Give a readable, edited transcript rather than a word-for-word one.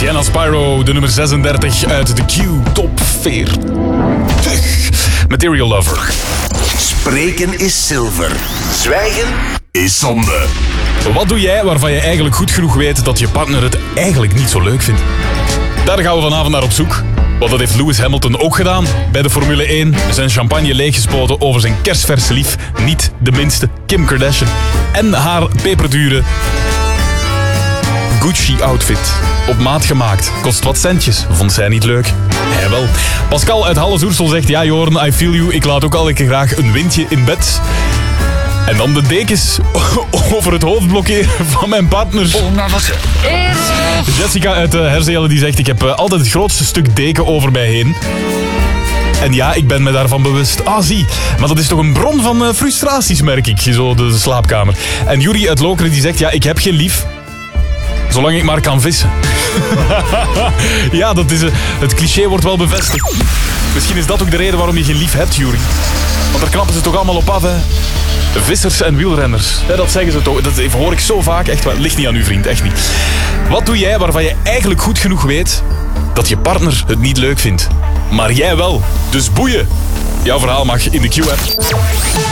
Sienna Spyro, de nummer 36 uit de Q Top 40. Material Lover. Spreken is zilver. Zwijgen is zonde. Wat doe jij waarvan je eigenlijk goed genoeg weet dat je partner het eigenlijk niet zo leuk vindt? Daar gaan we vanavond naar op zoek. Want dat heeft Lewis Hamilton ook gedaan bij de Formule 1. Zijn champagne leeggespoten over zijn kerstverse lief. Niet de minste, Kim Kardashian. En haar peperdure Gucci-outfit. Op maat gemaakt. Kost wat centjes. Vond zij niet leuk? Jawel. Pascal uit Halle-Soersel zegt... Ja, Joren, I feel you. Ik laat ook al lekker graag een windje in bed. En dan de dekens over het hoofd blokkeren van mijn partner. Oh, maar wat Jessica uit Herzelen die zegt... Ik heb altijd het grootste stuk deken over mij heen. En ja, ik ben me daarvan bewust. Ah, zie. Maar dat is toch een bron van frustraties, merk ik. Zo de slaapkamer. En Yuri uit Lokeren die zegt... Ja, ik heb geen lief. Zolang ik maar kan vissen. Ja, dat is, het cliché wordt wel bevestigd. Misschien is dat ook de reden waarom je geen lief hebt, Yuri. Want daar knappen ze toch allemaal op af, hè? Vissers en wielrenners. Ja, dat zeggen ze toch. Dat hoor ik zo vaak. Echt wel. Ligt niet aan uw vriend, echt niet. Wat doe jij waarvan je eigenlijk goed genoeg weet dat je partner het niet leuk vindt? Maar jij wel. Dus boeien. Jouw verhaal mag in de Q-app.